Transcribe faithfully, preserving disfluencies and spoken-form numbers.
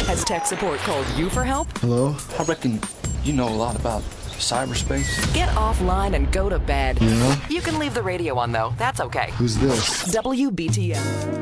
Has tech support called you for help? Hello? I reckon you know a lot about cyberspace. Get offline and go to bed. Yeah? You can leave the radio on, though. That's okay. Who's this? W B T F.